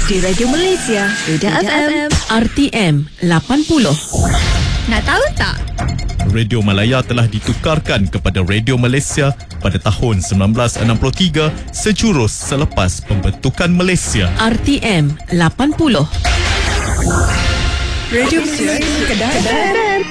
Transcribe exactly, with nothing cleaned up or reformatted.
di Radio Malaysia, Ida F M, R T M lapan puluh. Nak tahu tak? Radio Malaya telah ditukarkan kepada Radio Malaysia pada tahun sembilan belas enam puluh tiga sejurus selepas pembentukan Malaysia. R T M lapan puluh. Radio Malaysia, Kedah.